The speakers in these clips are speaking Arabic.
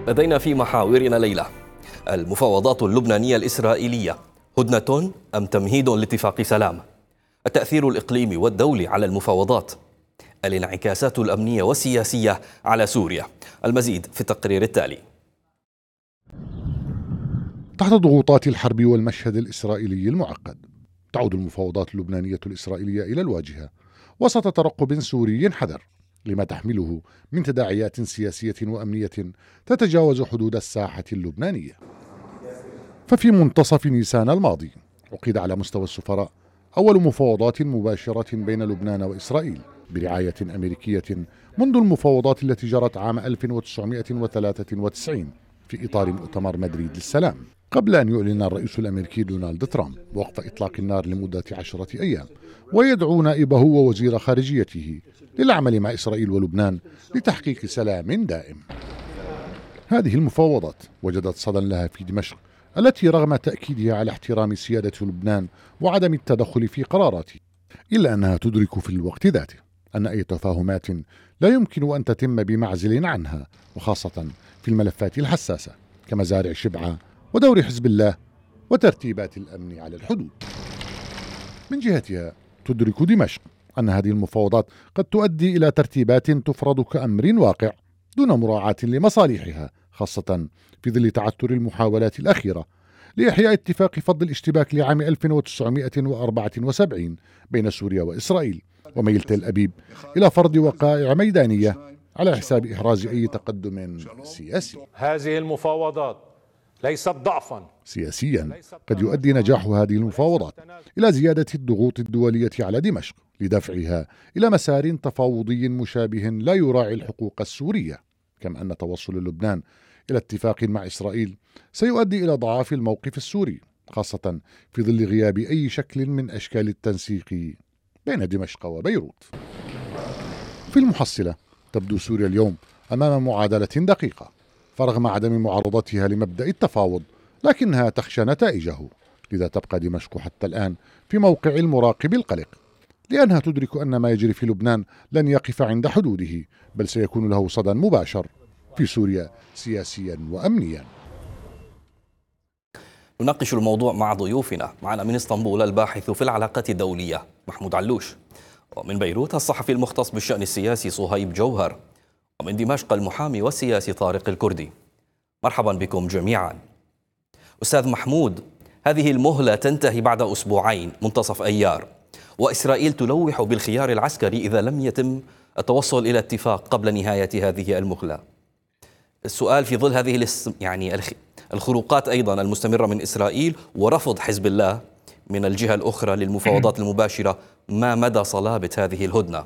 لدينا في محاورنا ليلة المفاوضات اللبنانية الإسرائيلية هدنة أم تمهيد لاتفاق سلام؟ التأثير الإقليمي والدولي على المفاوضات، الانعكاسات الأمنية والسياسية على سوريا. المزيد في التقرير التالي. تحت ضغوطات الحرب والمشهد الإسرائيلي المعقد، تعود المفاوضات اللبنانية الإسرائيلية إلى الواجهة وسط ترقب سوري حذر لما تحمله من تداعيات سياسية وأمنية تتجاوز حدود الساحة اللبنانية. ففي منتصف نيسان الماضي عقد على مستوى السفراء أول مفاوضات مباشرة بين لبنان وإسرائيل برعاية أمريكية منذ المفاوضات التي جرت عام 1993 في إطار مؤتمر مدريد للسلام، قبل أن يعلن الرئيس الأمريكي دونالد ترامب وقف إطلاق النار لمدة 10 أيام ويدعو نائبه ووزير خارجيته للعمل مع إسرائيل ولبنان لتحقيق سلام دائم. هذه المفاوضات وجدت صدى لها في دمشق، التي رغم تأكيدها على احترام سيادة لبنان وعدم التدخل في قراراته، إلا أنها تدرك في الوقت ذاته أن أي تفاهمات لا يمكن أن تتم بمعزل عنها، وخاصة في الملفات الحساسة كمزارع شبعة ودور حزب الله وترتيبات الأمن على الحدود. من جهتها تدرك دمشق أن هذه المفاوضات قد تؤدي إلى ترتيبات تفرض كأمر واقع دون مراعاة لمصالحها، خاصة في ظل تعثر المحاولات الأخيرة لإحياء اتفاق فض الاشتباك لعام 1974 بين سوريا وإسرائيل، وميل تل أبيب إلى فرض وقائع ميدانية على حساب إحراز أي تقدم سياسي. هذه المفاوضات ليست ضعفا سياسيا. قد يؤدي نجاح هذه المفاوضات إلى زيادة الضغوط الدولية على دمشق لدفعها إلى مسار تفاوضي مشابه لا يراعي الحقوق السورية، كما أن توصل لبنان إلى اتفاق مع إسرائيل سيؤدي إلى ضعاف الموقف السوري، خاصة في ظل غياب أي شكل من أشكال التنسيق بين دمشق وبيروت. في المحصلة تبدو سوريا اليوم أمام معادلة دقيقة، فرغم عدم معارضتها لمبدأ التفاوض لكنها تخشى نتائجه، لذا تبقى دمشق حتى الآن في موقع المراقب القلق، لأنها تدرك أن ما يجري في لبنان لن يقف عند حدوده، بل سيكون له صدى مباشر في سوريا سياسيا وأمنيا. نناقش الموضوع مع ضيوفنا. معنا من اسطنبول الباحث في العلاقات الدولية محمود علوش، ومن بيروت الصحفي المختص بالشأن السياسي صهيب جوهر، ومن دمشق المحامي والسياسي طارق الكردي. مرحبا بكم جميعا. أستاذ محمود، هذه المهلة تنتهي بعد أسبوعين منتصف أيار، وإسرائيل تلوح بالخيار العسكري إذا لم يتم التوصل إلى اتفاق قبل نهاية هذه المهلة. السؤال في ظل هذه الخروقات أيضا المستمرة من إسرائيل ورفض حزب الله من الجهة الأخرى للمفاوضات المباشرة، ما مدى صلابة هذه الهدنة؟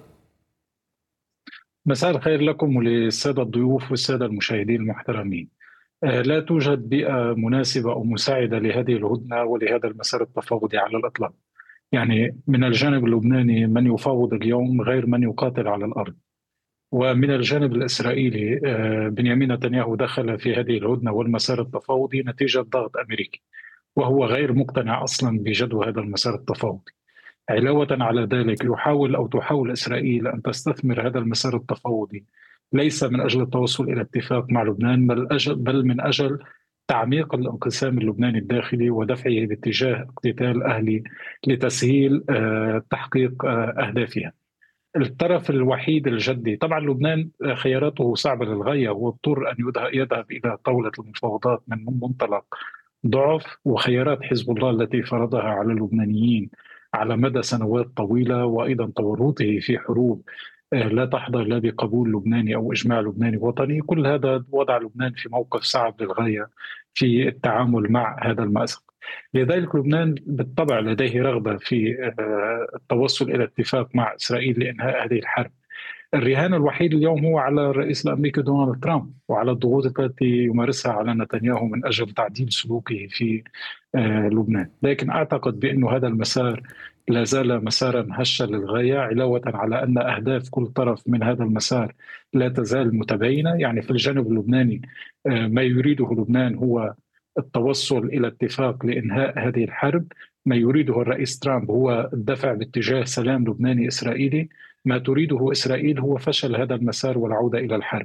مساء الخير لكم وللسادة الضيوف والسادة المشاهدين المحترمين. لا توجد بيئة مناسبة أو مساعدة لهذه الهدنة ولهذا المسار التفاوضي على الإطلاق. يعني من الجانب اللبناني من يفاوض اليوم غير من يقاتل على الأرض، ومن الجانب الإسرائيلي بنيامين نتنياهو دخل في هذه الهدنة والمسار التفاوضي نتيجة ضغط أمريكي، وهو غير مقتنع أصلا بجدوى هذا المسار التفاوضي. علاوة على ذلك تحاول إسرائيل أن تستثمر هذا المسار التفاوضي ليس من أجل التوصل إلى اتفاق مع لبنان، بل من أجل تعميق الانقسام اللبناني الداخلي ودفعه باتجاه اقتتال أهلي لتسهيل تحقيق أهدافها. الطرف الوحيد الجدي طبعا لبنان خياراته صعبة للغاية، واضطر أن يذهب إلى طاولة المفاوضات من منطلق ضعف وخيارات حزب الله التي فرضها على اللبنانيين على مدى سنوات طويلة، وأيضا تورطه في حروب لا تحظى لا بقبول لبناني أو إجماع لبناني وطني. كل هذا وضع لبنان في موقف صعب للغاية في التعامل مع هذا المأزق. لذلك لبنان بالطبع لديه رغبة في التوصل إلى اتفاق مع إسرائيل لإنهاء هذه الحرب. الرهان الوحيد اليوم هو على الرئيس الأمريكي دونالد ترامب وعلى الضغوط التي يمارسها على نتنياهو من أجل تعديل سلوكه في لبنان. لكن أعتقد بأن هذا المسار لا زال مسارا هشا للغاية، علاوة على أن أهداف كل طرف من هذا المسار لا تزال متباينة. يعني في الجانب اللبناني ما يريده لبنان هو التوصل إلى اتفاق لإنهاء هذه الحرب، ما يريده الرئيس ترامب هو الدفع باتجاه سلام لبناني إسرائيلي، ما تريده إسرائيل هو فشل هذا المسار والعودة إلى الحرب.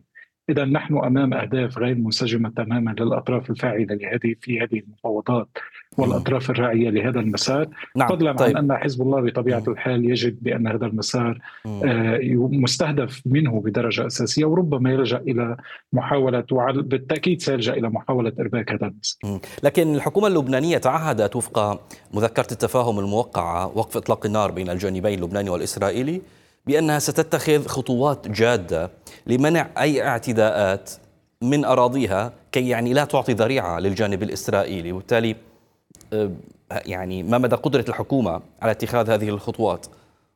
إذا نحن أمام أهداف غير منسجمة تماما للأطراف الفاعلة في هذه المفاوضات مم. والأطراف الراعية لهذا المسار، نعم. فضلا عن طيب. أن حزب الله بطبيعة مم. الحال يجد بأن هذا المسار مم. مستهدف منه بدرجة أساسية، وربما يلجأ إلى محاولة، بالتأكيد سيلجأ إلى محاولة إرباك هذا المسار. لكن الحكومة اللبنانية تعهدت وفق مذكرة التفاهم الموقعة وقف إطلاق النار بين الجانبين اللبناني والإسرائيلي بأنها ستتخذ خطوات جادة لمنع أي اعتداءات من أراضيها كي يعني لا تعطي ذريعة للجانب الإسرائيلي، وبالتالي آه، يعني ما مدى قدرة الحكومة على اتخاذ هذه الخطوات؟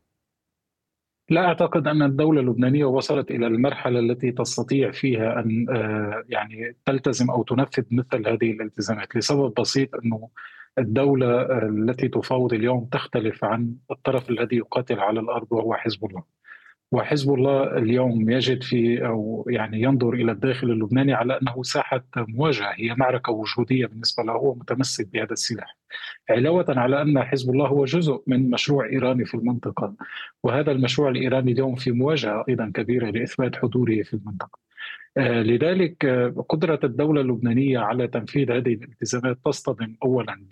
لا أعتقد أن الدولة اللبنانية وصلت إلى المرحلة التي تستطيع فيها أن يعني تلتزم أو تنفذ مثل هذه الالتزامات، لسبب بسيط أنه الدولة التي تفاوض اليوم تختلف عن الطرف الذي يقاتل على الأرض وهو حزب الله. وحزب الله اليوم يجد في، أو يعني ينظر إلى الداخل اللبناني على أنه ساحة مواجهة، هي معركة وجودية بالنسبة له، هو متمسك بهذا السلاح، علاوة على أن حزب الله هو جزء من مشروع إيراني في المنطقة، وهذا المشروع الإيراني اليوم في مواجهة أيضا كبيرة لإثبات حضوره في المنطقة. لذلك قدرة الدولة اللبنانية على تنفيذ هذه الالتزامات تصطدم أولا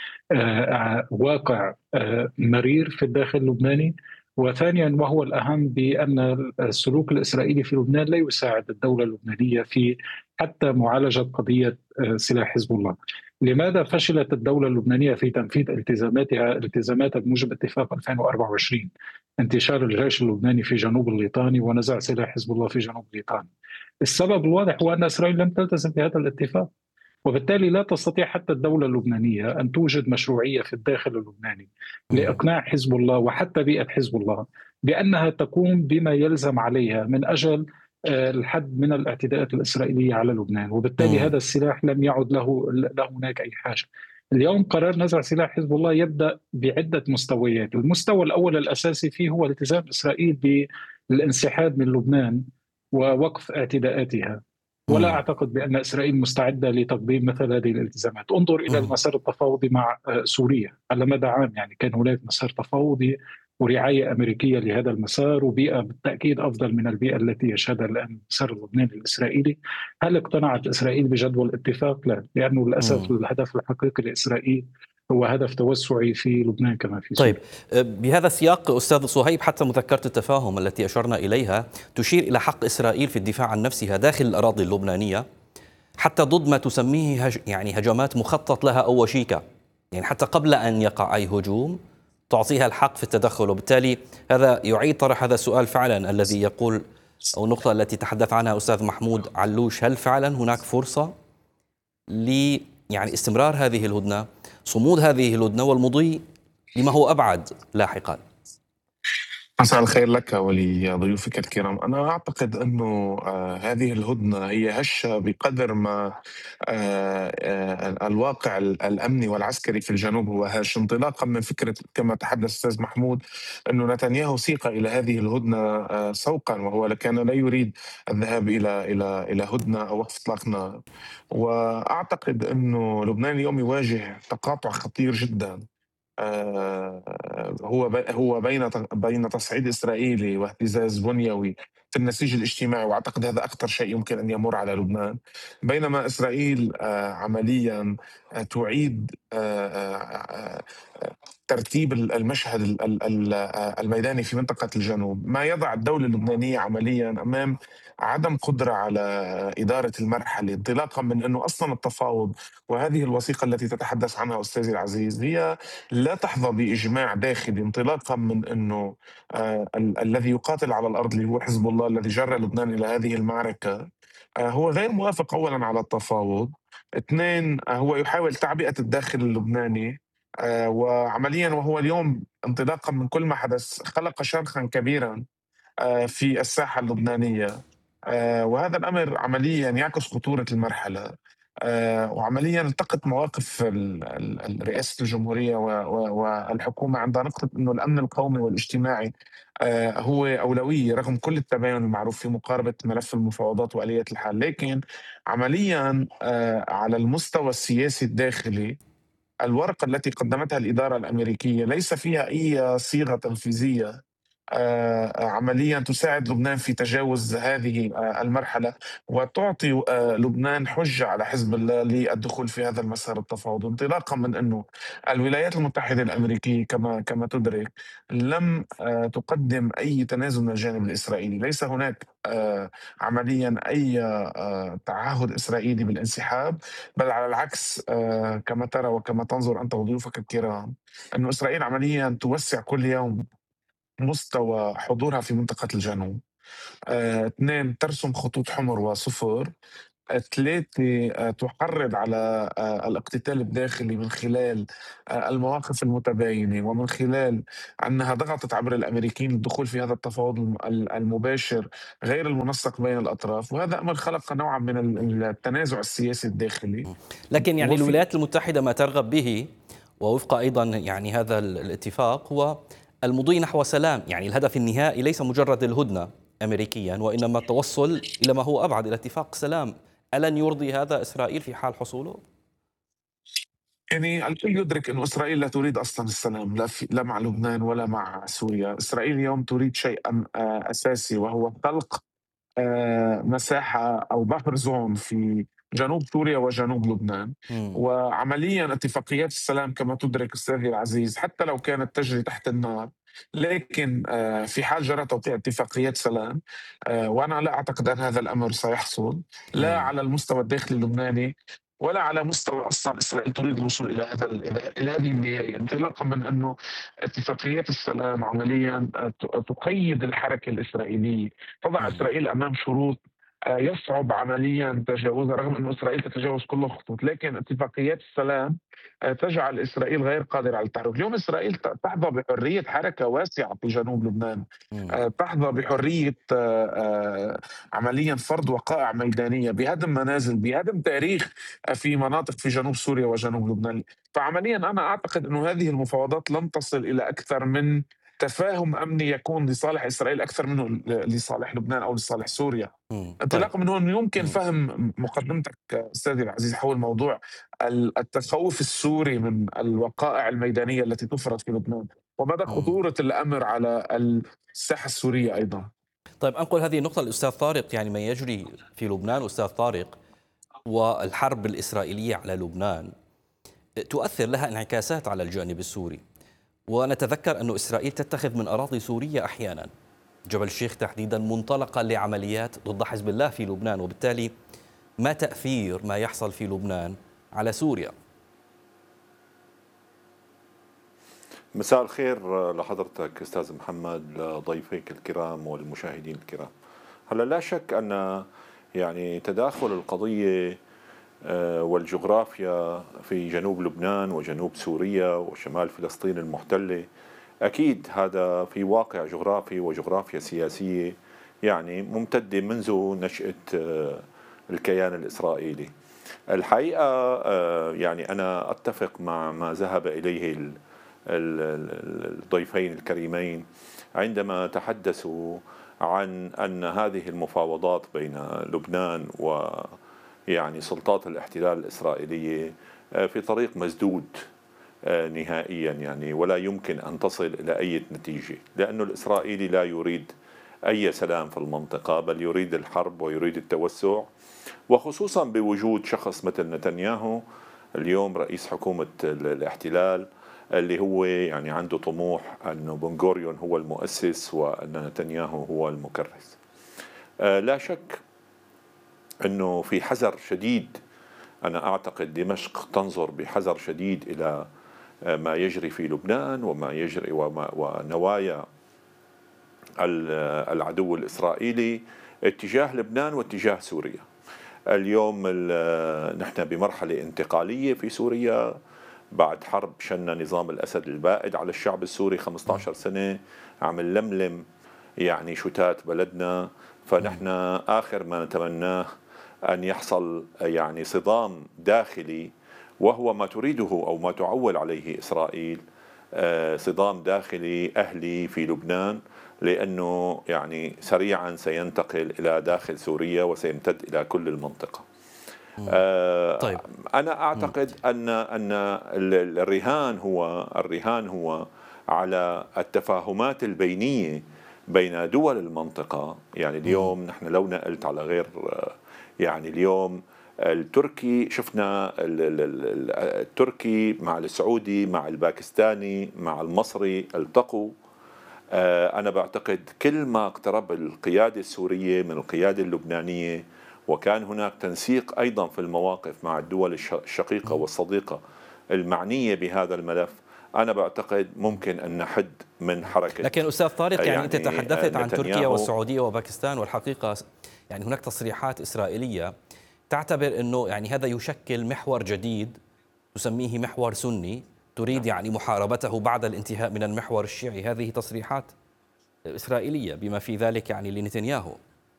بواقع مرير في الداخل اللبناني، وثانيا وهو الأهم بأن السلوك الإسرائيلي في لبنان لا يساعد الدولة اللبنانية في حتى معالجة قضية سلاح حزب الله. لماذا فشلت الدولة اللبنانية في تنفيذ التزاماتها بموجب اتفاق 2024، انتشار الجيش اللبناني في جنوب الليطاني ونزع سلاح حزب الله في جنوب الليطاني؟ السبب الواضح هو أن إسرائيل لم تلتزم بهذا الاتفاق، وبالتالي لا تستطيع حتى الدولة اللبنانية أن توجد مشروعية في الداخل اللبناني لإقناع حزب الله وحتى بيئة حزب الله بأنها تقوم بما يلزم عليها من أجل الحد من الاعتداءات الإسرائيلية على لبنان، وبالتالي مم. هذا السلاح لم يعد له هناك أي حاجة. اليوم قرار نزع سلاح حزب الله يبدأ بعدة مستويات. المستوى الأول الأساسي فيه هو التزام إسرائيل بالانسحاب من لبنان ووقف اعتداءاتها، ولا مم. أعتقد بأن إسرائيل مستعدة لتقديم مثل هذه الالتزامات. انظر إلى مم. المسار التفاوضي مع سوريا على مدى عام، يعني كان هناك مسار تفاوضي ورعاية أمريكية لهذا المسار، وبيئة بالتأكيد أفضل من البيئة التي يشهدها الآن المسار اللبناني الإسرائيلي. هل اقتنعت إسرائيل بجدوى الاتفاق؟ لا، لأنه للأسف مم. الهدف الحقيقي لإسرائيل هو هدف توسعي في لبنان كما في طيب، سوريا. بهذا السياق أستاذ صهيب، حتى مذكرة التفاهم التي أشرنا إليها تشير إلى حق إسرائيل في الدفاع عن نفسها داخل الأراضي اللبنانية حتى ضد ما تسميه يعني هجمات مخطط لها أو وشيكة، يعني حتى قبل أن يقع أي هجوم تعطيها الحق في التدخل. وبالتالي هذا يعيد طرح هذا السؤال فعلا الذي يقول، أو النقطة التي تحدث عنها أستاذ محمود علوش: هل فعلا هناك فرصة ل يعني استمرار هذه الهدنة، صمود هذه الهدنة، والمضي لما هو أبعد لاحقا؟ مساء الخير لك ولضيوفك الكرام. أنا أعتقد أنه هذه الهدنة هي هشة بقدر ما الواقع الأمني والعسكري في الجنوب هو هش، انطلاقا من فكرة كما تحدث أستاذ محمود أنه نتنياهو سيق إلى هذه الهدنة سوقا، وهو كان لا يريد الذهاب إلى هدنة أو وقف إطلاق نار. وأعتقد أنه لبنان اليوم يواجه تقاطع خطير جدا، هو بين تصعيد إسرائيلي واهتزاز بنيوي في النسيج الاجتماعي، وأعتقد هذا أكثر شيء يمكن أن يمر على لبنان، بينما إسرائيل عمليا تعيد ترتيب المشهد الميداني في منطقة الجنوب، ما يضع الدولة اللبنانية عمليا أمام عدم قدرة على إدارة المرحلة، انطلاقا من أنه أصلا التفاوض وهذه الوثيقة التي تتحدث عنها أستاذي العزيز هي لا تحظى بإجماع داخلي، انطلاقا من أنه الذي يقاتل على الأرض اللي هو حزب الله الذي جر لبنان إلى هذه المعركة هو غير موافق أولا على التفاوض، اثنين هو يحاول تعبئة الداخل اللبناني، وعمليا وهو اليوم انطلاقا من كل ما حدث خلق شرخا كبيرا في الساحة اللبنانية، وهذا الأمر عمليا يعكس خطورة المرحلة، وعمليا التقت مواقف رئاسة الجمهورية والحكومة عند نقطة أنه الأمن القومي والاجتماعي هو أولوية رغم كل التباين المعروف في مقاربة ملف المفاوضات وآلية الحل. لكن عمليا على المستوى السياسي الداخلي الورقة التي قدمتها الإدارة الأمريكية ليس فيها أي صيغة تنفيذية عمليا تساعد لبنان في تجاوز هذه المرحلة، وتعطي لبنان حجة على حزب الله للدخول في هذا المسار التفاوضي، انطلاقا من أنه الولايات المتحدة الأمريكية كما تدرك لم تقدم أي تنازل من الجانب الإسرائيلي. ليس هناك عمليا أي تعهد إسرائيلي بالانسحاب، بل على العكس كما ترى وكما تنظر أنت وضيوفك الكرام أن إسرائيل عمليا توسع كل يوم مستوى حضورها في منطقة الجنوب. 2 ترسم خطوط حمر وصفر. 3 تحرض على الاقتتال الداخلي من خلال المواقف المتباينة، ومن خلال أنها ضغطت عبر الأمريكيين للدخول في هذا التفاوض المباشر غير المنسق بين الأطراف، وهذا أمر خلق نوعا من التنازع السياسي الداخلي. لكن يعني وفي الولايات المتحدة ما ترغب به، ووفق أيضا يعني هذا الاتفاق، هو المضي نحو سلام. يعني الهدف النهائي ليس مجرد الهدنة أمريكيا، وإنما التوصل إلى ما هو أبعد، إلى اتفاق سلام. ألن يرضي هذا إسرائيل في حال حصوله؟ يعني الكل يدرك أن إسرائيل لا تريد أصلا السلام، لا مع لبنان ولا مع سوريا. إسرائيل اليوم تريد شيئا أساسي، وهو خلق مساحة أو بفر زون في جنوب سوريا وجنوب لبنان. وعمليا اتفاقيات السلام كما تدرك أستاذي العزيز حتى لو كانت تجري تحت النار، لكن في حال جرى توقيع اتفاقيات سلام، وأنا لا أعتقد أن هذا الأمر سيحصل لا على المستوى الداخلي اللبناني ولا على مستوى اصلا اسرائيل تريد الوصول الى الى هذه النهايه، انطلاقا من انه اتفاقيات السلام عمليا تقيد الحركه الاسرائيليه، تضع اسرائيل امام شروط يصعب عمليا تجاوزها، رغم أن إسرائيل تتجاوز كل الخطوط، لكن اتفاقيات السلام تجعل إسرائيل غير قادرة على التحرك. اليوم إسرائيل تحظى بحرية حركة واسعة في جنوب لبنان، تحظى بحرية عمليا فرض وقائع ميدانية، بهدم منازل، بهدم تاريخ في مناطق في جنوب سوريا وجنوب لبنان. فعمليا أنا أعتقد أن هذه المفاوضات لن تصل إلى أكثر من تفاهم أمني يكون لصالح إسرائيل أكثر منه لصالح لبنان أو لصالح سوريا. انطلاقا من هون يمكن فهم مقدمتك أستاذي العزيز حول موضوع التخوف السوري من الوقائع الميدانية التي تفرض في لبنان، ومدى خطورة الأمر على الساحة السورية أيضا. طيب، أنقل هذه النقطة للأستاذ طارق. يعني ما يجري في لبنان أستاذ طارق والحرب الإسرائيلية على لبنان تؤثر لها انعكاسات على الجانب السوري، ونتذكر أن إسرائيل تتخذ من أراضي سورية أحيانا، جبل الشيخ تحديدا، منطلقا لعمليات ضد حزب الله في لبنان. وبالتالي ما تأثير ما يحصل في لبنان على سوريا؟ مساء الخير لحضرتك أستاذ محمد، لضيفيك الكرام والمشاهدين الكرام. هلا لا شك أن يعني تداخل القضية والجغرافيا في جنوب لبنان وجنوب سوريا وشمال فلسطين المحتلة، أكيد هذا في واقع جغرافي وجغرافيا سياسية يعني ممتدة منذ نشأة الكيان الإسرائيلي. الحقيقة يعني أنا أتفق مع ما ذهب إليه الضيفين الكريمين عندما تحدثوا عن أن هذه المفاوضات بين لبنان ويعني سلطات الاحتلال الإسرائيلية في طريق مسدود نهائيا، يعني ولا يمكن أن تصل إلى أي نتيجة، لأن الإسرائيلي لا يريد أي سلام في المنطقة، بل يريد الحرب ويريد التوسع، وخصوصا بوجود شخص مثل نتنياهو اليوم رئيس حكومة الاحتلال، اللي هو يعني عنده طموح أنه بن غوريون هو المؤسس وأن نتنياهو هو المكرس. لا شك أنه في حذر شديد، أنا أعتقد دمشق تنظر بحذر شديد إلى ما يجري في لبنان وما يجري ونوايا العدو الإسرائيلي اتجاه لبنان واتجاه سوريا. اليوم نحن بمرحلة انتقالية في سوريا بعد حرب شن نظام الأسد البائد على الشعب السوري 15 سنة، عم نلملم يعني شتات بلدنا. فنحن آخر ما نتمناه أن يحصل يعني صدام داخلي، وهو ما تريده أو ما تعول عليه إسرائيل، صدام داخلي أهلي في لبنان، لأنه يعني سريعا سينتقل إلى داخل سوريا وسيمتد إلى كل المنطقة. طيب. أنا أعتقد أن الرهان هو على التفاهمات البينية بين دول المنطقة. يعني اليوم نحن لو نقلت على غير، يعني اليوم التركي شفنا التركي مع السعودي مع الباكستاني مع المصري التقوا. أنا بعتقد كل ما اقترب القيادة السورية من القيادة اللبنانية وكان هناك تنسيق أيضا في المواقف مع الدول الشقيقة والصديقة المعنية بهذا الملف، أنا بعتقد ممكن أن نحد من حركة. لكن أستاذ طارق، يعني أنت تحدثت عن تركيا والسعودية وباكستان، والحقيقة يعني هناك تصريحات إسرائيلية تعتبر أنه يعني هذا يشكل محور جديد تسميه محور سني تريد يعني محاربته بعد الانتهاء من المحور الشيعي. هذه تصريحات إسرائيلية بما في ذلك يعني لنتنياهو.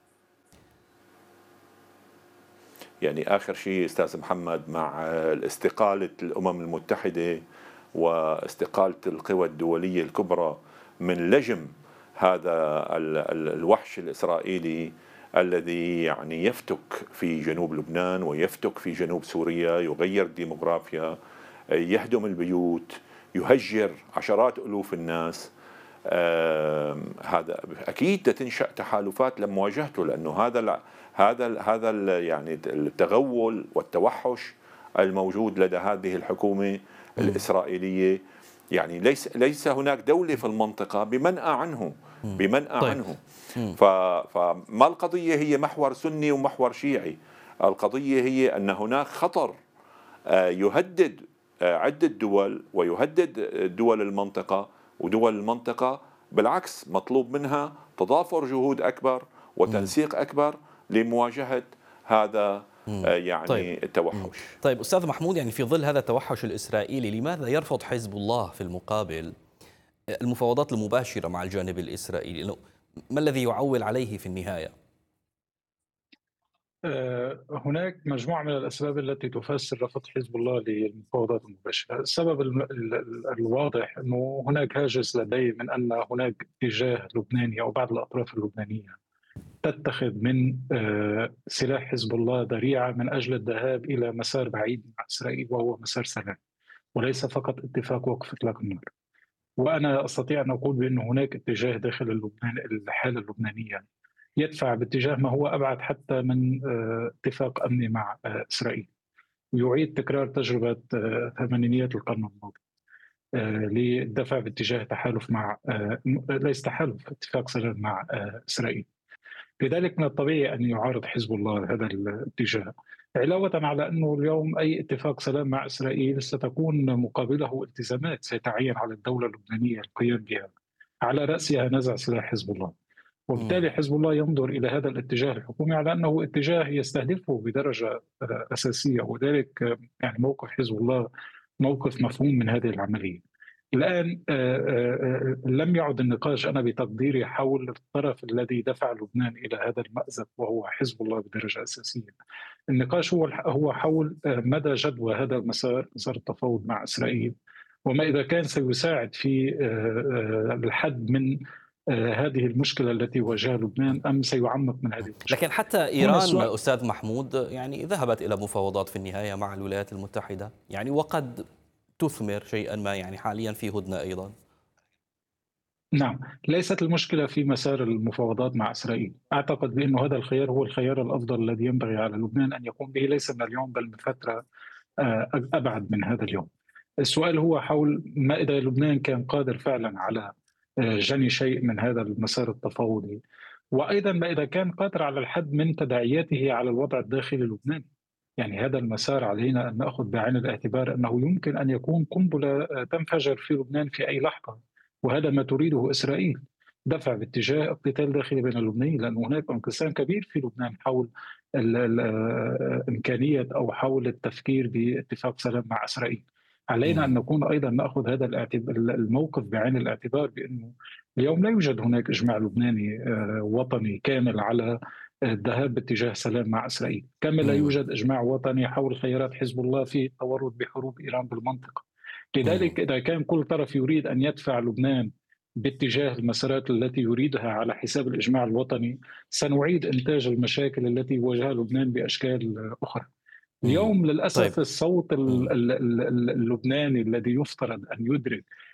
يعني آخر شيء أستاذ محمد، مع استقالة الأمم المتحدة واستقالة القوى الدولية الكبرى من لجم هذا الوحش الإسرائيلي الذي يعني يفتك في جنوب لبنان ويفتك في جنوب سوريا، يغير الديموغرافيا، يهدم البيوت، يهجر عشرات ألوف الناس، هذا أكيد تنشأ تحالفات لمواجهته، لأنه هذا يعني التغول والتوحش الموجود لدى هذه الحكومة الإسرائيلية. يعني ليس هناك دولة في المنطقة بمنأى عنه. فما القضية هي محور سني ومحور شيعي، القضية هي أن هناك خطر يهدد عدة دول ويهدد دول المنطقة، ودول المنطقة بالعكس مطلوب منها تضافر جهود أكبر وتنسيق أكبر لمواجهة هذا يعني التوحش. طيب أستاذ محمود، يعني في ظل هذا التوحش الإسرائيلي لماذا يرفض حزب الله في المقابل المفاوضات المباشرة مع الجانب الإسرائيلي؟ ما الذي يعول عليه في النهاية؟ هناك مجموعة من الأسباب التي تفسر رفض حزب الله للمفاوضات المباشرة. السبب الواضح أنه هناك هاجس لديه من أن هناك اتجاه لبناني أو بعض الأطراف اللبنانية تتخذ من سلاح حزب الله ذريعة من أجل الذهاب إلى مسار بعيد مع إسرائيل، وهو مسار سلام وليس فقط اتفاق وقف إطلاق النار. وأنا أستطيع أن أقول بأن هناك اتجاه داخل الحالة اللبنانية يدفع باتجاه ما هو أبعد حتى من اتفاق أمني مع إسرائيل، ويعيد تكرار تجربة ثمانينيات القرن الماضي للدفع باتجاه تحالف مع ليس تحالف، اتفاق سلام مع إسرائيل. لذلك من الطبيعي أن يعارض حزب الله هذا الاتجاه، علاوة على أنه اليوم أي اتفاق سلام مع إسرائيل ستكون مقابله التزامات سيتعين على الدولة اللبنانية القيام بها، على رأسها نزع سلاح حزب الله. وبالتالي حزب الله ينظر إلى هذا الاتجاه الحكومي على أنه اتجاه يستهدفه بدرجة أساسية، وذلك يعني موقف حزب الله موقف مفهوم من هذه العملية. الآن لم يعد النقاش أنا بتقديري حول الطرف الذي دفع لبنان إلى هذا المأزق وهو حزب الله بدرجة أساسية. النقاش هو حول مدى جدوى هذا المسار، مسار التفاوض مع إسرائيل، وما إذا كان سيساعد في الحد من هذه المشكلة التي واجهها لبنان أم سيعمق من هذه المشكلة. لكن حتى إيران أستاذ محمود يعني ذهبت إلى مفاوضات في النهاية مع الولايات المتحدة، يعني وقد تثمر شيئا ما، يعني حاليا في هدنة أيضا. نعم، ليست المشكلة في مسار المفاوضات مع إسرائيل. أعتقد بأن هذا الخيار هو الخيار الأفضل الذي ينبغي على لبنان أن يقوم به، ليس من اليوم بل من فترة أبعد من هذا اليوم. السؤال هو حول ما إذا لبنان كان قادر فعلا على جني شيء من هذا المسار التفاوضي، وأيضا ما إذا كان قادر على الحد من تداعياته على الوضع الداخلي اللبناني. يعني هذا المسار علينا أن نأخذ بعين الاعتبار أنه يمكن أن يكون قنبلة تنفجر في لبنان في أي لحظة، وهذا ما تريده إسرائيل، دفع باتجاه اقتتال داخلي بين اللبنانيين، لأن هناك انقسام كبير في لبنان حول إمكانية أو حول التفكير باتفاق سلام مع إسرائيل. علينا أن نكون أيضا نأخذ هذا الموقف بعين الاعتبار، بأنه اليوم لا يوجد هناك إجماع لبناني وطني كامل على الذهاب باتجاه سلام مع إسرائيل، كما لا يوجد إجماع وطني حول خيارات حزب الله في التورط بحروب إيران بالمنطقة. لذلك إذا كان كل طرف يريد أن يدفع لبنان باتجاه المسارات التي يريدها على حساب الإجماع الوطني، سنعيد إنتاج المشاكل التي واجهها لبنان بأشكال أخرى. اليوم للأسف الصوت اللبناني الذي يفترض أن يدرك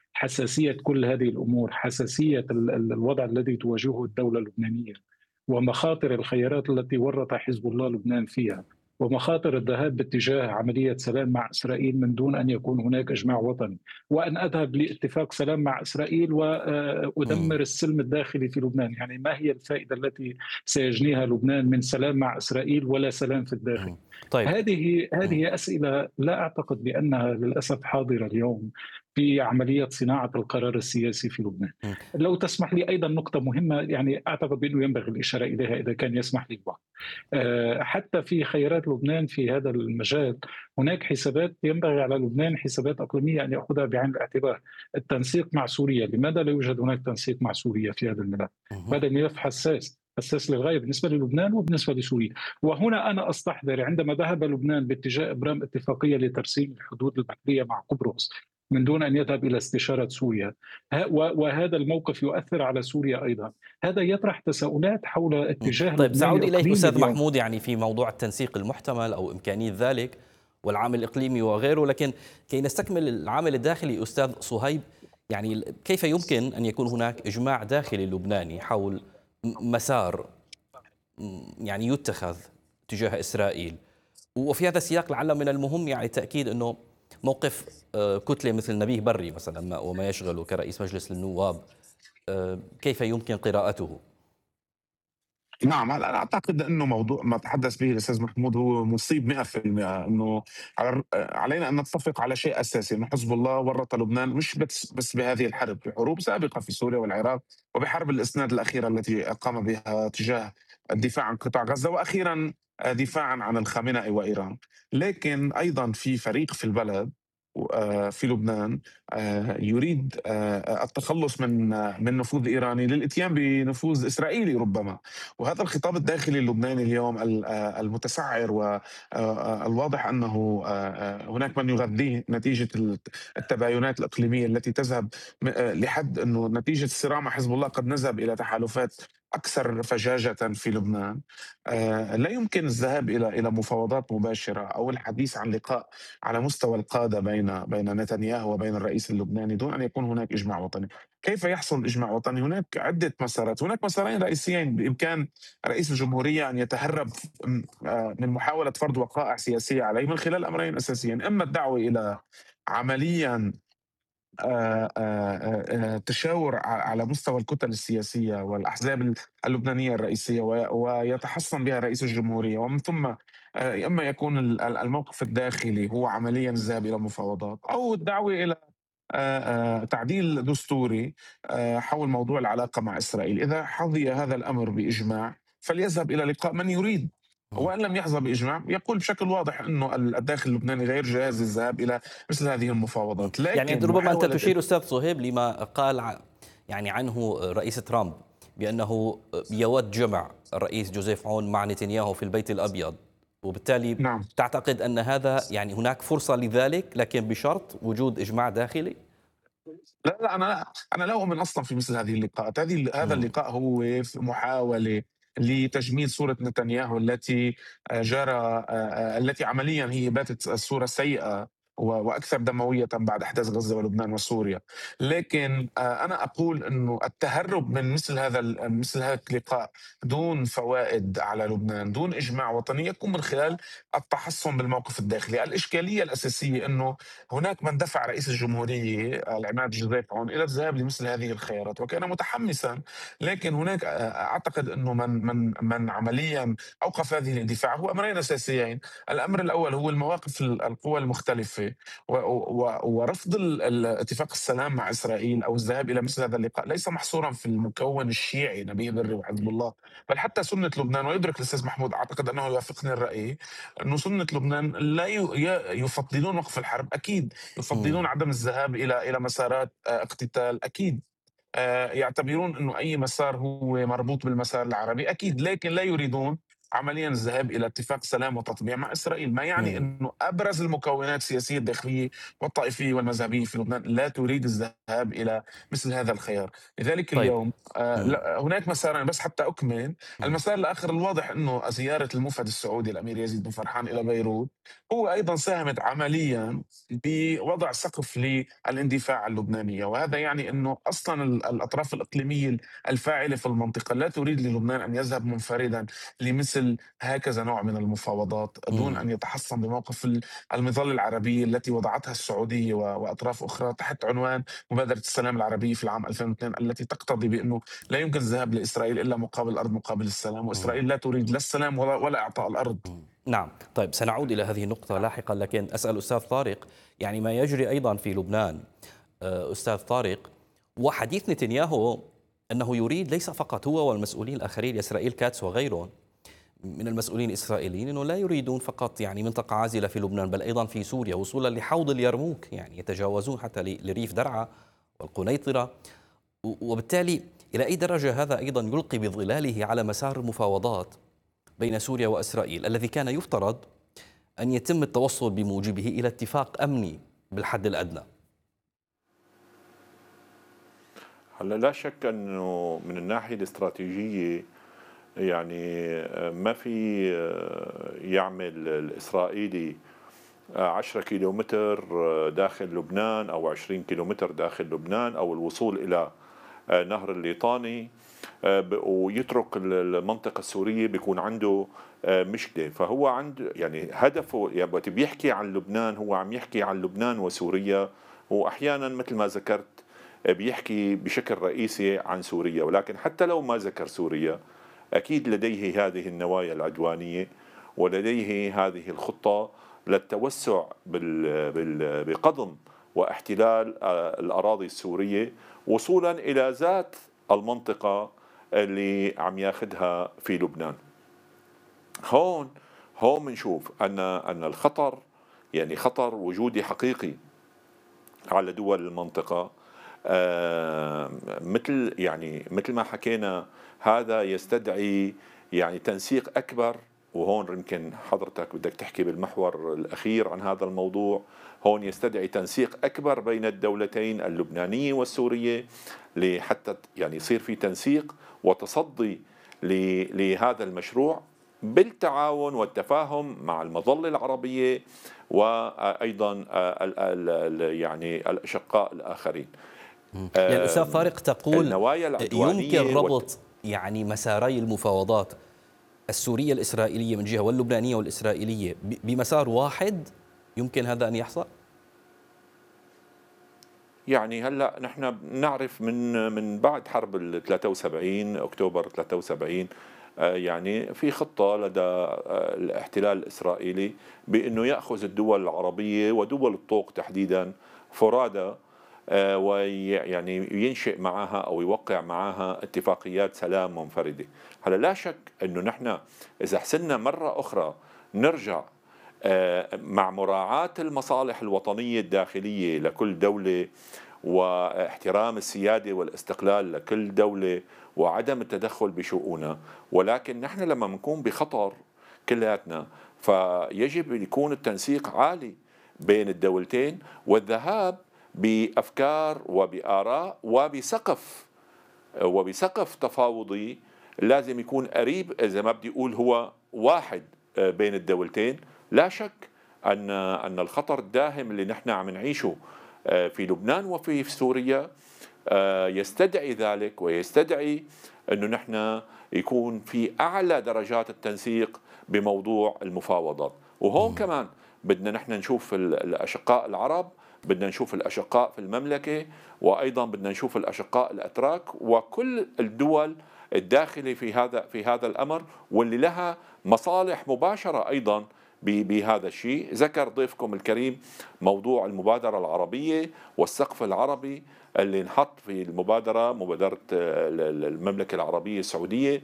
حساسية كل هذه الأمور، حساسية الوضع الذي تواجهه الدولة اللبنانية، ومخاطر الخيارات التي ورط حزب الله لبنان فيها، ومخاطر الذهاب باتجاه عملية سلام مع إسرائيل من دون أن يكون هناك إجماع وطني، وأن أذهب لاتفاق سلام مع إسرائيل مم. وأدمر السلم الداخلي في لبنان. يعني ما هي الفائدة التي سيجنيها لبنان من سلام مع إسرائيل ولا سلام في الداخل؟ مم. طيب. مم. هذه أسئلة لا أعتقد بأنها للأسف حاضرة اليوم في عملية صناعة القرار السياسي في لبنان. مم. لو تسمح لي أيضا نقطة مهمة، يعني أعتقد بأنه ينبغي الإشارة إليها إذا كان يسمح لي الوقت. حتى في خيارات لبنان في هذا المجال هناك حسابات ينبغي على لبنان، حسابات أقليمية أن يأخذها بعين الاعتبار. التنسيق مع سوريا، لماذا لا يوجد هناك تنسيق مع سوريا في هذا الملف؟ مم. هذا الملف حساس للغاية بالنسبة للبنان وبالنسبة لسوريا. وهنا أنا أستحضر عندما ذهب لبنان باتجاه إبرام اتفاقية لترسيم الحدود البحرية مع قبرص من دون أن يذهب إلى استشارة سوريا، وهذا الموقف يؤثر على سوريا أيضا. هذا يطرح تساؤلات حول اتجاه طيب، لبنان سأعود إليك الإقليمي أستاذ اليوم. محمود، يعني في موضوع التنسيق المحتمل أو إمكانية ذلك والعامل الإقليمي وغيره، لكن كي نستكمل العامل الداخلي أستاذ صهيب، يعني كيف يمكن أن يكون هناك إجماع داخلي لبناني حول مسار يعني يتخذ تجاه إسرائيل؟ وفي هذا السياق لعل من المهم يعني تأكيد أنه موقف كتلة مثل نبيه بري مثلا وما يشغله كرئيس مجلس النواب، كيف يمكن قراءته؟ نعم، أنا أعتقد أنه موضوع ما تحدث به الأستاذ محمود هو مصيب 100%. أنه علينا أن نتفق على شيء أساسي، أنه حزب الله ورط لبنان مش بس بهذه الحرب، بحروب سابقة في سوريا والعراق، وبحرب الإسناد الأخيرة التي قام بها تجاه الدفاع عن قطاع غزة، وأخيرا دفاعا عن الخامنئي وإيران. لكن أيضا في فريق في البلد في لبنان يريد التخلص من نفوذ إيراني للإتيان بنفوذ إسرائيلي ربما. وهذا الخطاب الداخلي اللبناني اليوم المتسعر، والواضح أنه هناك من يغذيه نتيجة التباينات الإقليمية التي تذهب لحد أنه نتيجة الصراع مع حزب الله قد نذهب إلى تحالفات أكثر فجاجة في لبنان. لا يمكن الذهاب إلى مفاوضات مباشرة أو الحديث عن لقاء على مستوى القادة بين نتنياهو وبين الرئيس اللبناني دون أن يكون هناك إجماع وطني. كيف يحصل إجماع وطني؟ هناك عدة مسارات، هناك مسارين رئيسيين بإمكان رئيس الجمهورية أن يتهرب من محاولة فرض وقائع سياسية عليه من خلال أمرين أساسيين: إما الدعوة إلى عمليا تشاور على مستوى الكتل السياسية والأحزاب اللبنانية الرئيسية ويتحصن بها رئيس الجمهورية، ومن ثم إما يكون الموقف الداخلي هو عمليا الذهاب إلى مفاوضات، أو الدعوة إلى تعديل دستوري حول موضوع العلاقة مع إسرائيل. إذا حظي هذا الأمر بإجماع فليذهب إلى لقاء من يريد، وإن لم يحظى بإجماع يقول بشكل واضح أنه الداخل اللبناني غير جاهز للذهاب إلى مثل هذه المفاوضات. يعني لكن ربما أنت تشير أستاذ صهيب لما قال يعني عنه رئيس ترامب بأنه يود جمع الرئيس جوزيف عون مع نتنياهو في البيت الأبيض، وبالتالي نعم. تعتقد أن هذا يعني هناك فرصة لذلك لكن بشرط وجود إجماع داخلي؟ لا، أنا لا أؤمن أصلا في مثل هذه اللقاءات. هذا اللقاء هو في محاولة لتجميد صورة نتنياهو التي التي عمليا هي باتت الصورة سيئة وأكثر دموية بعد أحداث غزة ولبنان وسوريا. لكن أنا أقول أنه التهرب من مثل هذا اللقاء دون فوائد على لبنان، دون إجماع وطني، يكون من خلال التحصن بالموقف الداخلي. الإشكالية الأساسية أنه هناك من دفع رئيس الجمهورية العماد جوزيف عون إلى الذهاب لمثل هذه الخيارات وكان متحمسا، لكن هناك أعتقد أنه من عمليا أوقف هذه الاندفاع هو أمرين أساسيين. الأمر الأول هو المواقف القوى المختلفة ورفض اتفاق السلام مع إسرائيل أو الذهاب إلى مثل هذا اللقاء ليس محصورا في المكون الشيعي نبيه بري وحزب الله، بل حتى سنة لبنان. ويدرك الأستاذ محمود، أعتقد أنه يوافقني الرأي، أنه سنة لبنان لا يفضلون وقف الحرب، أكيد يفضلون عدم الذهاب إلى مسارات اقتتال، أكيد يعتبرون أنه أي مسار هو مربوط بالمسار العربي، أكيد، لكن لا يريدون عمليا الذهاب الى اتفاق سلام وتطبيع مع اسرائيل، ما يعني انه ابرز المكونات السياسيه الداخليه والطائفيه والمذهبيه في لبنان لا تريد الذهاب الى مثل هذا الخيار. لذلك طيب. اليوم هناك مسارين، بس حتى اكمل المسار الاخر. الواضح انه زياره الموفد السعودي الامير يزيد بن فرحان الى بيروت هو ايضا ساهمت عمليا بوضع سقف للاندفاع اللبنانيه، وهذا يعني انه اصلا الاطراف الاقليميه الفاعله في المنطقه لا تريد للبنان ان يذهب منفردا لمثل هكذا نوع من المفاوضات دون ان يتحصن بموقف المظله العربيه التي وضعتها السعوديه واطراف اخرى تحت عنوان مبادره السلام العربيه في العام 2002، التي تقتضي بانه لا يمكن الذهاب لاسرائيل الا مقابل الارض مقابل السلام، واسرائيل لا تريد لا السلام ولا اعطاء الارض. نعم. طيب، سنعود إلى هذه النقطة لاحقا، لكن أسأل أستاذ طارق، يعني ما يجري أيضا في لبنان أستاذ طارق، وحديث نتنياهو أنه يريد ليس فقط هو والمسؤولين الآخرين إسرائيل كاتس وغيرهم من المسؤولين الإسرائيليين، أنه لا يريدون فقط يعني منطقة عازلة في لبنان بل أيضا في سوريا وصولا لحوض اليرموك، يعني يتجاوزون حتى لريف درعا والقنيطرة. وبالتالي إلى أي درجة هذا أيضا يلقي بظلاله على مسار المفاوضات بين سوريا وإسرائيل الذي كان يفترض أن يتم التوصل بموجبه إلى اتفاق أمني بالحد الأدنى؟ هلا لا شك أنه من الناحية الاستراتيجية يعني ما في يعمل الإسرائيلي 10 كيلومتر داخل لبنان أو 20 كيلومتر داخل لبنان أو الوصول إلى نهر الليطاني ويترك المنطقة السورية، بيكون عنده مشكلة. فهو عنده يعني هدفه، يعني وقت بيحكي عن لبنان هو عم يحكي عن لبنان وسوريا، وأحيانا مثل ما ذكرت بيحكي بشكل رئيسي عن سوريا، ولكن حتى لو ما ذكر سوريا أكيد لديه هذه النوايا العدوانية ولديه هذه الخطة للتوسع بقضم واحتلال الأراضي السورية وصولا إلى ذات المنطقة اللي عم ياخدها في لبنان. هون بنشوف أن الخطر يعني خطر وجودي حقيقي على دول المنطقة. مثل ما حكينا، هذا يستدعي يعني تنسيق أكبر، وهون يمكن حضرتك بدك تحكي بالمحور الأخير عن هذا الموضوع. هون يستدعي تنسيق أكبر بين الدولتين اللبنانية والسورية لحتى يعني يصير في تنسيق وتصدي لهذا المشروع بالتعاون والتفاهم مع المظلة العربية وأيضا يعني الأشقاء الآخرين. يعني أستاذ طارق تقول يمكن ربط يعني مساري المفاوضات السورية الإسرائيلية من جهة واللبنانية والإسرائيلية بمسار واحد، يمكن هذا أن يحصل؟ يعني هلا نحن بنعرف من بعد حرب ال 73 أكتوبر 73 يعني في خطة لدى الاحتلال الإسرائيلي بأنه يأخذ الدول العربية ودول الطوق تحديدا فرادى ويعني ينشئ معها أو يوقع معها اتفاقيات سلام منفردة. هلا لا شك أنه نحن إذا حسنا مرة أخرى نرجع مع مراعاة المصالح الوطنية الداخلية لكل دولة واحترام السيادة والاستقلال لكل دولة وعدم التدخل بشؤونها، ولكن نحن لما نكون بخطر كلياتنا فيجب أن يكون التنسيق عالي بين الدولتين والذهاب بأفكار وبآراء وبسقف تفاوضي لازم يكون قريب، إذا ما بدي أقول هو واحد بين الدولتين. لا شك أن الخطر الداهم اللي نحن عم نعيشه في لبنان وفي سوريا يستدعي ذلك ويستدعي أنه نحن يكون في أعلى درجات التنسيق بموضوع المفاوضات. وهون كمان بدنا نحن نشوف الأشقاء العرب، بدنا نشوف الأشقاء في المملكة، وأيضا بدنا نشوف الأشقاء الأتراك وكل الدول الداخلة في هذا الأمر واللي لها مصالح مباشرة أيضا بهذا الشيء. ذكر ضيفكم الكريم موضوع المبادرة العربية والسقف العربي اللي انحط في المبادرة، مبادرة المملكة العربية السعودية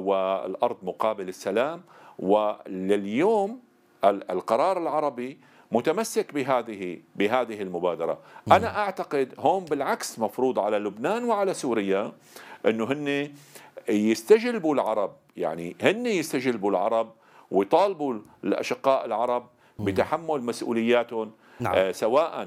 والأرض مقابل السلام. ولليوم القرار العربي متمسك بهذه المبادرة. أنا أعتقد هون بالعكس مفروض على لبنان وعلى سوريا أنه هن يستجلبوا العرب، يعني هن يستجلبوا العرب ويطالبوا الأشقاء العرب بتحمل مسؤولياتهم، نعم. سواء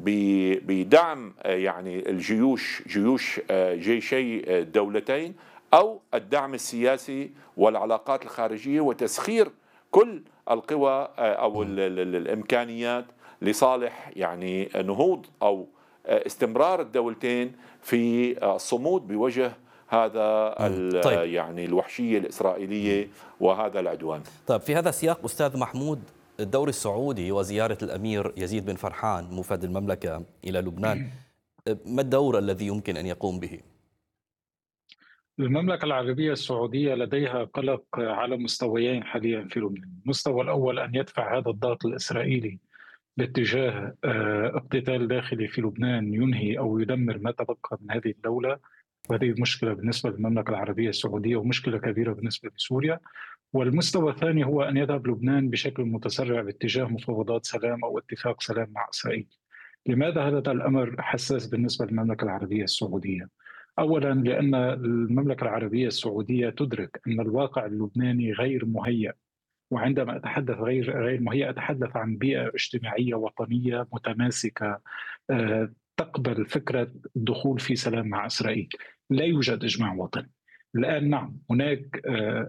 بدعم يعني جيوش جيشي الدولتين، أو الدعم السياسي والعلاقات الخارجية وتسخير كل القوى أو الإمكانيات لصالح يعني نهوض أو استمرار الدولتين في الصمود بوجه هذا طيب. يعني الوحشية الإسرائيلية وهذا العدوان. طيب، في هذا السياق أستاذ محمود، الدور السعودي وزيارة الأمير يزيد بن فرحان مفاد المملكة إلى لبنان، ما الدور الذي يمكن أن يقوم به؟ المملكة العربية السعودية لديها قلق على مستويين حاليا في لبنان. المستوى الأول أن يدفع هذا الضغط الإسرائيلي باتجاه اقتتال داخلي في لبنان ينهي أو يدمر ما تبقى من هذه الدولة، وهذه مشكلة بالنسبة للمملكة العربية السعودية ومشكلة كبيرة بالنسبة لسوريا. والمستوى الثاني هو أن يذهب لبنان بشكل متسرع باتجاه مفاوضات سلام أو اتفاق سلام مع إسرائيل. لماذا هذا الأمر حساس بالنسبة للمملكة العربية السعودية؟ أولا لأن المملكة العربية السعودية تدرك أن الواقع اللبناني غير مهيأ، وعندما أتحدث غير مهيأ أتحدث عن بيئة اجتماعية وطنية متماسكة تقبل فكرة الدخول في سلام مع إسرائيل. لا يوجد إجماع وطني الآن. نعم، هناك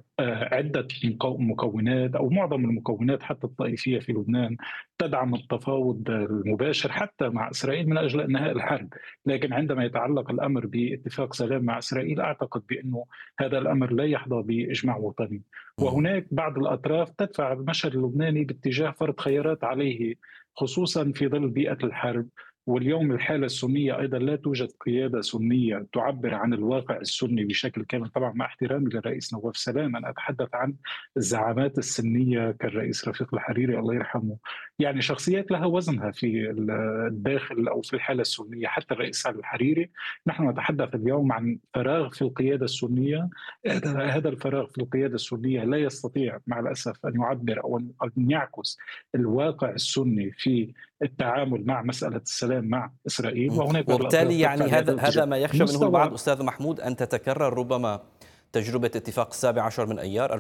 عدة مكونات أو معظم المكونات حتى الطائفية في لبنان تدعم التفاوض المباشر حتى مع إسرائيل من أجل إنهاء الحرب، لكن عندما يتعلق الأمر باتفاق سلام مع إسرائيل أعتقد بأنه هذا الأمر لا يحظى بإجماع وطني. وهناك بعض الأطراف تدفع المشهد اللبناني باتجاه فرض خيارات عليه، خصوصا في ظل بيئة الحرب. واليوم الحالة السنية أيضا لا توجد قيادة سنية تعبر عن الواقع السني بشكل كامل، طبعا مع احترامي للرئيس نواف سلام. أنا أتحدث عن الزعامات السنية كالرئيس رفيق الحريري الله يرحمه، يعني شخصيات لها وزنها في الداخل أو في الحالة السنية. حتى الرئيس سعد الحريري. نحن نتحدث اليوم عن فراغ في القيادة السنية. هذا الفراغ في القيادة السنية لا يستطيع مع الأسف أن يعبر أو أن يعكس الواقع السني في التعامل مع مسألة السلام مع إسرائيل. وهناك وبالتالي يعني هذا ما يخشى منه البعض أستاذ محمود، أن تتكرر ربما تجربة اتفاق 17 من أيار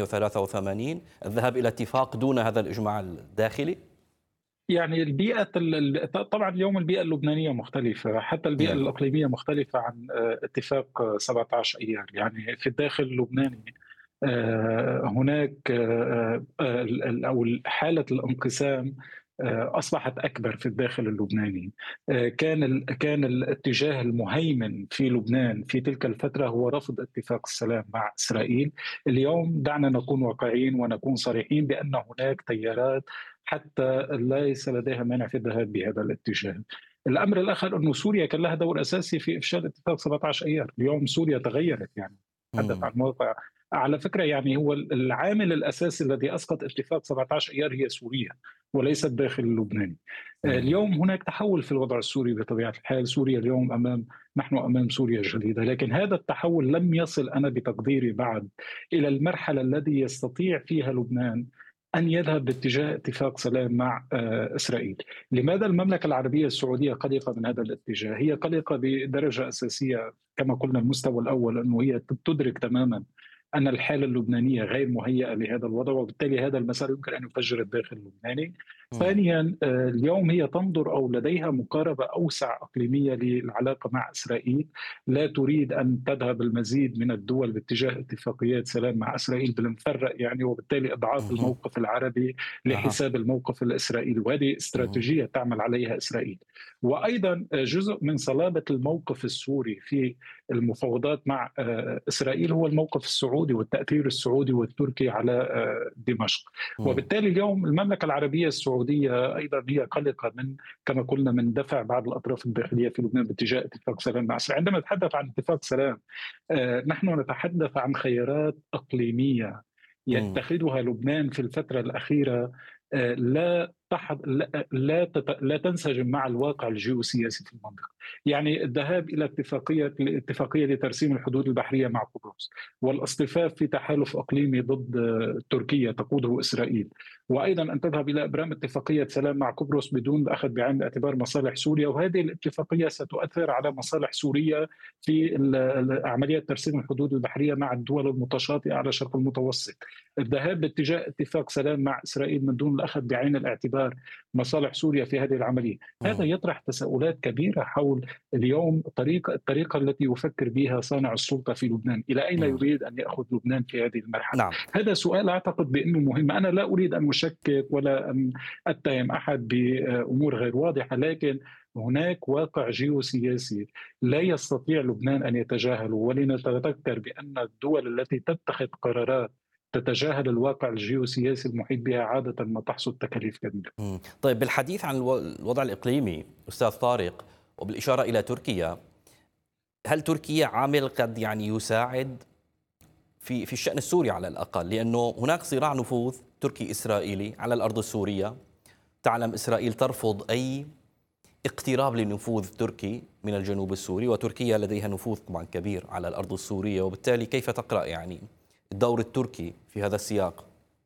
1983، الذهاب إلى اتفاق دون هذا الإجماع الداخلي. يعني طبعا اليوم البيئة اللبنانية مختلفة، حتى البيئة الإقليمية مختلفة عن اتفاق 17 أيار. يعني في الداخل اللبناني هناك أو حالة الانقسام أصبحت أكبر في الداخل اللبناني. كان الاتجاه المهيمن في لبنان في تلك الفترة هو رفض اتفاق السلام مع إسرائيل. اليوم دعنا نكون واقعيين ونكون صريحين بأن هناك تيارات حتى ليس لديها مانع في الذهاب بهذا الاتجاه. الأمر الآخر أن سوريا كان لها دور أساسي في إفشال اتفاق 17 أيار. اليوم سوريا تغيرت، يعني تحدث عن موقع. على فكرة يعني هو العامل الأساسي الذي أسقط اتفاق 17 أيار هي سوريا وليس الداخل اللبناني. اليوم هناك تحول في الوضع السوري بطبيعة الحال. سوريا اليوم نحن أمام سوريا جديدة، لكن هذا التحول لم يصل أنا بتقديري بعد إلى المرحلة التي يستطيع فيها لبنان أن يذهب باتجاه اتفاق سلام مع إسرائيل. لماذا المملكة العربية السعودية قلقة من هذا الاتجاه؟ هي قلقة بدرجة أساسية كما قلنا. المستوى الأول أنه هي تدرك تماما أن الحالة اللبنانية غير مهيئة لهذا الوضع، وبالتالي هذا المسار يمكن أن يفجر الداخل اللبناني. ثانيا اليوم هي تنظر أو لديها مقاربة أوسع إقليمية للعلاقة مع إسرائيل. لا تريد أن تذهب المزيد من الدول باتجاه اتفاقيات سلام مع إسرائيل بالمفرق، يعني وبالتالي إضعاف الموقف العربي لحساب الموقف الإسرائيلي، وهذه استراتيجية تعمل عليها إسرائيل. وأيضا جزء من صلابة الموقف السوري في المفاوضات مع إسرائيل هو الموقف السعودي والتأثير السعودي والتركي على دمشق. وبالتالي اليوم المملكة العربية السعودية أيضا هي قلقة من كما قلنا من دفع بعض الأطراف الداخلية في لبنان باتجاه اتفاق سلام مع إسرائيل. عندما نتحدث عن اتفاق سلام نحن نتحدث عن خيارات إقليمية يتخذها لبنان في الفترة الأخيرة لا لا تنسجم مع الواقع الجيوسياسي في المنطقة. يعني الذهاب إلى الاتفاقية لترسيم الحدود البحرية مع قبرص، والاصطفاف في تحالف إقليمي ضد تركيا تقوده إسرائيل، وأيضا أن تذهب إلى إبرام اتفاقية سلام مع قبرص بدون أخذ بعين الاعتبار مصالح سوريا، وهذه الاتفاقية ستؤثر على مصالح سوريا في عملية ترسيم الحدود البحرية مع الدول المتشاطئة على الشرق المتوسط. الذهاب باتجاه اتفاق سلام مع إسرائيل من دون الأخذ بعين الاعتبار مصالح سوريا في هذه العملية، هذا يطرح تساؤلات كبيرة حول اليوم الطريقة التي يفكر بها صانع السلطة في لبنان. إلى أين يريد أن يأخذ لبنان في هذه المرحلة؟ نعم. هذا سؤال أعتقد بأنه مهم. أنا لا أريد أن أشكك ولا أن أتهم أحد بأمور غير واضحة، لكن هناك واقع جيوسياسي لا يستطيع لبنان أن يتجاهله، ولنتذكر بأن الدول التي تتخذ قرارات تتجاهل الواقع الجيوسياسي المحيط بها عادة ما تحصل تكاليف كبيرة. طيب، بالحديث عن الوضع الإقليمي أستاذ طارق وبالإشارة إلى تركيا، هل تركيا عامل قد يعني يساعد في الشأن السوري على الأقل؟ لأنه هناك صراع نفوذ تركي إسرائيلي على الأرض السورية. تعلم إسرائيل ترفض أي اقتراب لنفوذ تركي من الجنوب السوري، وتركيا لديها نفوذ طبعا كبير على الأرض السورية، وبالتالي كيف تقرأ يعني الدور التركي في هذا السياق؟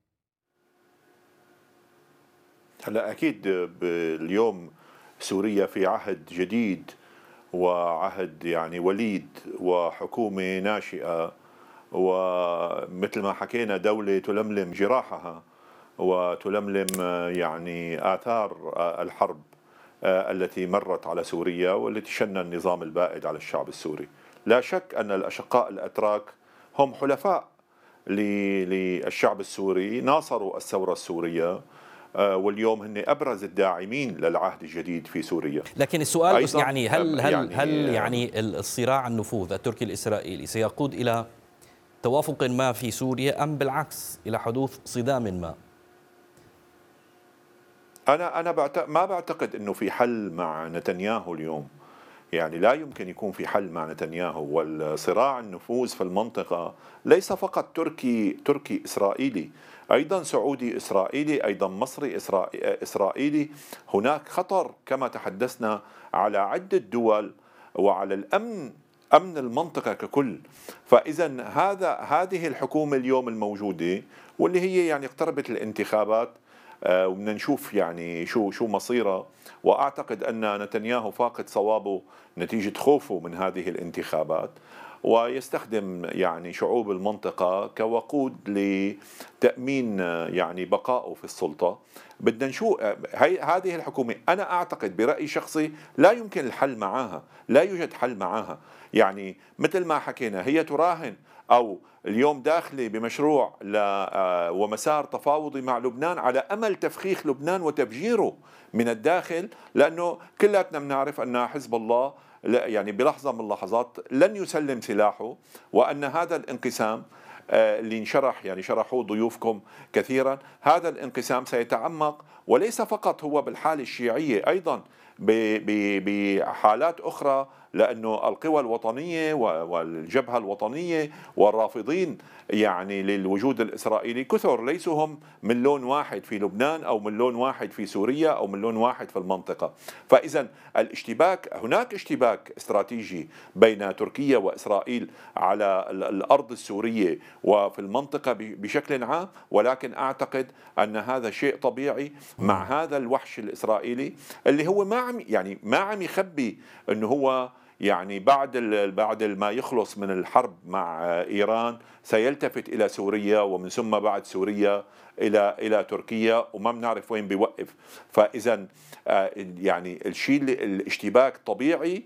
هلا أكيد اليوم سوريا في عهد جديد وعهد يعني وليد وحكومة ناشئة، ومثل ما حكينا دولة تلملم جراحها وتلملم يعني آثار الحرب التي مرت على سوريا والتي شن النظام البائد على الشعب السوري. لا شك أن الأشقاء الأتراك هم حلفاء للشعب السوري، ناصروا الثورة السورية، واليوم هن أبرز الداعمين للعهد الجديد في سوريا. لكن السؤال يعني هل الصراع النفوذ التركي الإسرائيلي سيقود إلى توافق ما في سوريا، أم بالعكس إلى حدوث صدام ما؟ أنا ما بعتقد أنه في حل مع نتنياهو اليوم. يعني لا يمكن يكون في حل مع نتنياهو، والصراع النفوذ في المنطقة ليس فقط تركي إسرائيلي، أيضا سعودي إسرائيلي، أيضا مصري إسرائيلي. هناك خطر كما تحدثنا على عدة دول وعلى أمن المنطقة ككل. فإذا هذه الحكومة اليوم الموجودة واللي هي يعني اقتربت الانتخابات، وبدنا نشوف يعني شو مصيره. واعتقد ان نتنياهو فاقد صوابه نتيجه خوفه من هذه الانتخابات، ويستخدم يعني شعوب المنطقه كوقود لتامين يعني بقائه في السلطه. بدنا نشوف هذه الحكومه. انا اعتقد برايي شخصي لا يمكن الحل معها، لا يوجد حل معها. يعني مثل ما حكينا هي تراهن أو اليوم داخلة بمشروع ومسار تفاوضي مع لبنان على أمل تفخيخ لبنان وتفجيره من الداخل، لأنه كلاتنا بنعرف أن حزب الله يعني بلحظة من اللحظات لن يسلم سلاحه، وأن هذا الانقسام اللي انشرح يعني شرحوه ضيوفكم كثيرا، هذا الانقسام سيتعمق، وليس فقط هو بالحالة الشيعية، أيضا بحالات أخرى، لأنه القوى الوطنية والجبهة الوطنية والرافضين يعني للوجود الإسرائيلي كثر، ليسوا هم من لون واحد في لبنان أو من لون واحد في سوريا أو من لون واحد في المنطقة. فإذا هناك اشتباك استراتيجي بين تركيا وإسرائيل على الأرض السورية وفي المنطقة بشكل عام، ولكن أعتقد أن هذا شيء طبيعي مع هذا الوحش الإسرائيلي اللي هو ما عم يخبي أنه هو يعني بعد ما يخلص من الحرب مع إيران سيلتفت إلى سوريا، ومن ثم بعد سوريا إلى تركيا، وما بنعرف وين بيوقف. فإذا يعني الاشتباك طبيعي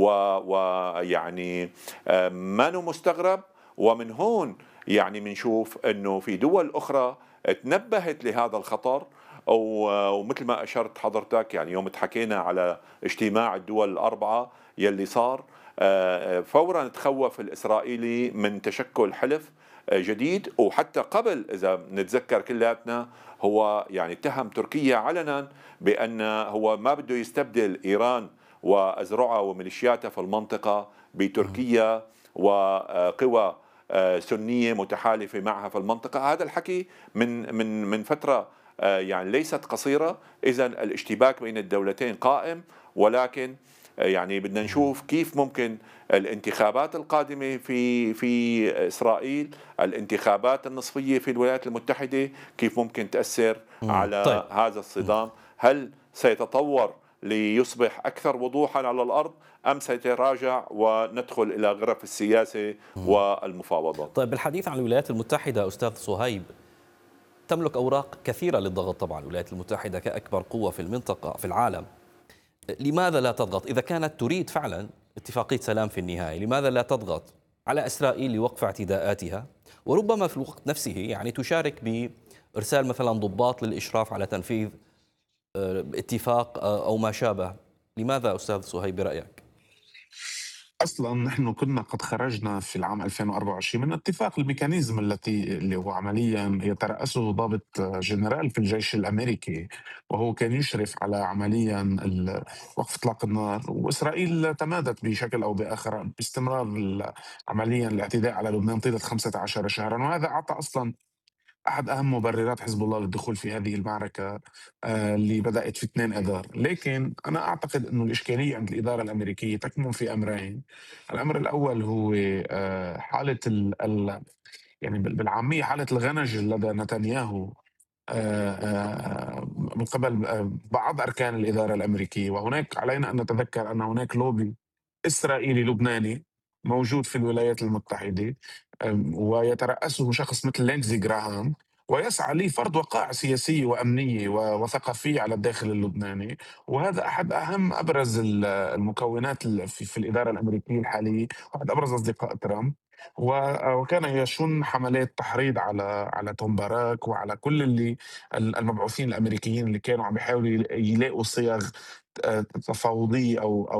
ويعني ما مستغرب. ومن هون يعني بنشوف أنه في دول أخرى تنبهت لهذا الخطر، ومثل ما أشرت حضرتك يعني يوم تحكينا على اجتماع الدول الأربعة يلي صار، فورا تخوف الإسرائيلي من تشكل حلف جديد. وحتى قبل إذا نتذكر كلاتنا هو يعني اتهم تركيا علنا بأن هو ما بده يستبدل إيران وأزرعها وميليشياتها في المنطقة بتركيا وقوى سنية متحالفة معها في المنطقة. هذا الحكي من فترة يعني ليست قصيرة. إذا الاشتباك بين الدولتين قائم، ولكن يعني بدنا نشوف كيف ممكن الانتخابات القادمة في إسرائيل، الانتخابات النصفية في الولايات المتحدة، كيف ممكن تأثر على طيب. هذا الصدام. هل سيتطور ليصبح أكثر وضوحا على الأرض، أم سيتراجع وندخل إلى غرف السياسة والمفاوضات؟ طيب، بالحديث عن الولايات المتحدة أستاذ صهيب، تملك أوراق كثيرة للضغط طبعا الولايات المتحدة كأكبر قوة في المنطقة في العالم. لماذا لا تضغط إذا كانت تريد فعلا اتفاقية سلام في النهاية؟ لماذا لا تضغط على إسرائيل لوقف اعتداءاتها، وربما في الوقت نفسه يعني تشارك بإرسال مثلا ضباط للإشراف على تنفيذ اتفاق أو ما شابه؟ لماذا أستاذ صهيب برأيك؟ اصلا نحن كنا قد خرجنا في العام 2024 من اتفاق الميكانيزم اللي هو عمليا يترأسه ضابط جنرال في الجيش الامريكي، وهو كان يشرف على عمليا وقف اطلاق النار، واسرائيل تمادت بشكل او باخر باستمرار عمليا الاعتداء على لبنان طيله 15 شهرا، وهذا اعطى اصلا أحد أهم مبررات حزب الله للدخول في هذه المعركة اللي بدأت في 2 آذار. لكن أنا أعتقد أنه الإشكالية عند الإدارة الأمريكية تكمن في أمرين. الأمر الأول هو حالة يعني بالعامية حالة الغنج لدى نتنياهو من قبل بعض أركان الإدارة الأمريكية، وهناك علينا أن نتذكر أن هناك لوبي إسرائيلي لبناني موجود في الولايات المتحدة، ويترأسه شخص مثل لينزي جراهام، ويسعى لفرض وقائع سياسية وأمنية وثقافية على الداخل اللبناني. وهذا أحد أهم أبرز المكونات في الإدارة الأمريكية الحالية، واحد أبرز أصدقاء ترامب. وكان يشن حملات تحريض على توم باراك وعلى كل المبعوثين الأمريكيين اللي كانوا عم يحاولوا يلاقوا صيغ تفاوضية أو